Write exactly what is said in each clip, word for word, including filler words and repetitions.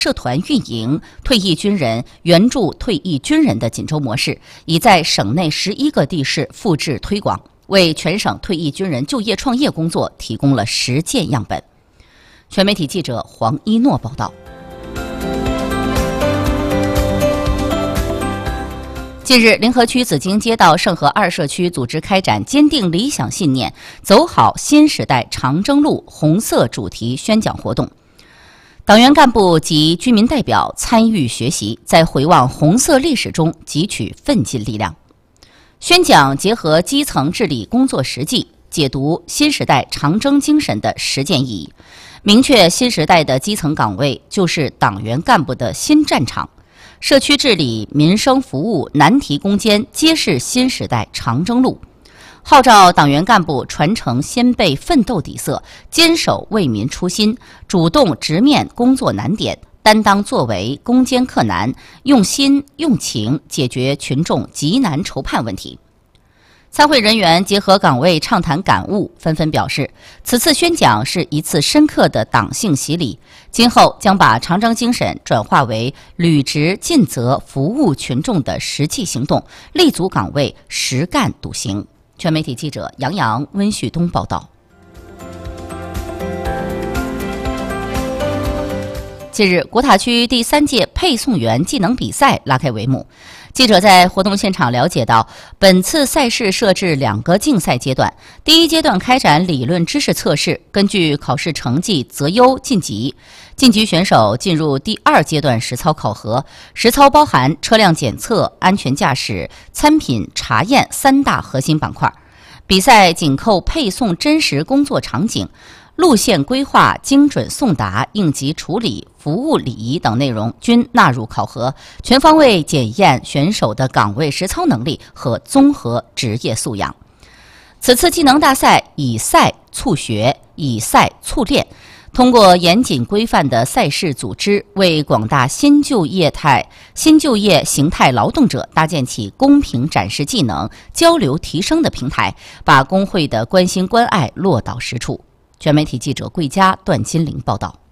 社团运营退役军人援助退役军人的锦州模式，已在省内十一个地市复制推广，为全省退役军人就业创业工作提供了实践样本。全媒体记者黄一诺报道。近日，临河区紫荆街道盛和二社区组织开展坚定理想信念，走好新时代长征路红色主题宣讲活动。党员干部及居民代表参与学习，在回望红色历史中汲取奋进力量。宣讲结合基层治理工作实际，解读新时代长征精神的实践意义，明确新时代的基层岗位就是党员干部的新战场。社区治理、民生服务难题攻坚，揭示新时代长征路。号召党员干部传承先辈奋斗底色，坚守为民初心，主动直面工作难点，担当作为，攻坚克难，用心用情解决群众急难愁盼问题。参会人员结合岗位畅谈感悟，纷纷表示，此次宣讲是一次深刻的党性洗礼，今后将把长征精神转化为履职尽责、服务群众的实际行动，立足岗位，实干笃行。全媒体记者杨洋、温旭东报道。近日，果塔区第三届配送员技能比赛拉开帷幕。记者在活动现场了解到，本次赛事设置两个竞赛阶段，第一阶段开展理论知识测试，根据考试成绩择优晋级。晋级选手进入第二阶段实操考核，实操包含车辆检测、安全驾驶、餐品查验三大核心板块。比赛紧扣配送真实工作场景，路线规划、精准送达、应急处理、服务礼仪等内容均纳入考核，全方位检验选手的岗位实操能力和综合职业素养。此次技能大赛以赛促学，以赛促练，通过严谨规范的赛事组织，为广大新就业态、新就业形态劳动者搭建起公平展示技能、交流提升的平台，把工会的关心关爱落到实处。全媒体记者桂佳、段金玲报道。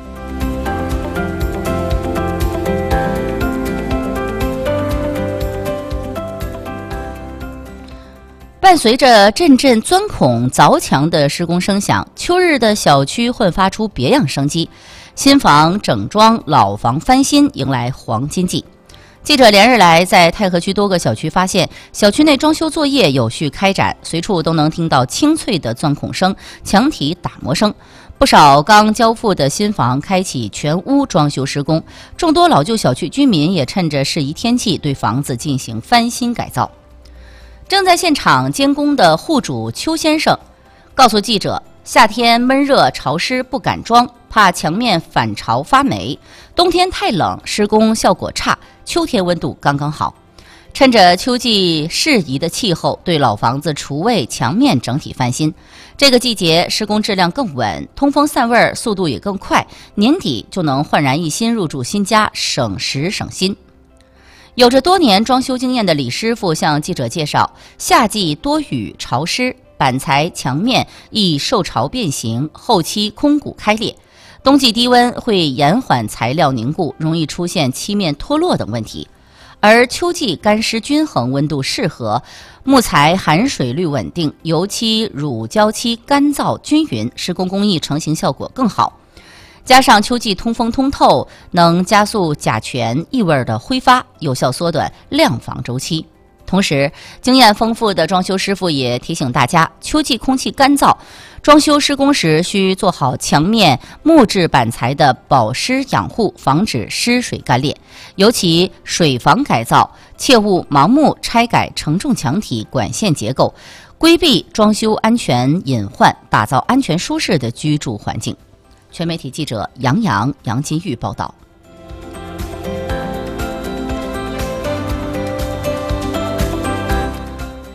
伴随着阵阵钻孔凿墙的施工声响，秋日的小区焕发出别样生机。新房整装，老房翻新，迎来黄金季。记者连日来在太和区多个小区发现，小区内装修作业有序开展，随处都能听到清脆的钻孔声、墙体打磨声。不少刚交付的新房开启全屋装修施工，众多老旧小区居民也趁着适宜天气对房子进行翻新改造。正在现场监工的户主邱先生告诉记者，夏天闷热潮湿不敢装，怕墙面反潮发霉，冬天太冷施工效果差，秋天温度刚刚好。趁着秋季适宜的气候，对老房子厨卫墙面整体翻新。这个季节施工质量更稳，通风散味速度也更快，年底就能焕然一新入住新家，省时省心。有着多年装修经验的李师傅向记者介绍，夏季多雨潮湿，板材墙面易受潮变形，后期空鼓开裂；冬季低温会延缓材料凝固，容易出现漆面脱落等问题。而秋季干湿均衡，温度适合，木材含水率稳定，油漆、乳胶漆干燥均匀，施工工艺成型效果更好。加上秋季通风通透，能加速甲醛异味的挥发，有效缩短晾房周期。同时，经验丰富的装修师傅也提醒大家，秋季空气干燥，装修施工时需做好墙面木质板材的保湿养护，防止湿水干裂。尤其水房改造，切勿盲目拆改承重墙体管线结构，规避装修安全隐患，打造安全舒适的居住环境。全媒体记者杨洋、杨金玉报道。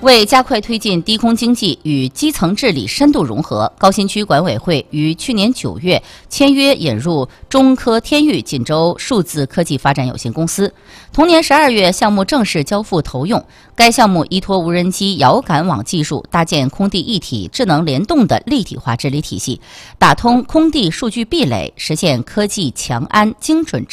为加快推进低空经济与基层治理深度融合，高新区管委会于去年九月签约引入中科天域锦州数字科技发展有限公司。同年十二月，项目正式交付投用。该项目依托无人机遥感网技术，搭建空地一体智能联动的立体化治理体系，打通空地数据壁垒，实现科技强安精准